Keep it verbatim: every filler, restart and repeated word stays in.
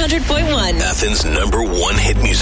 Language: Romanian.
hundred point one. Athens' number one hit music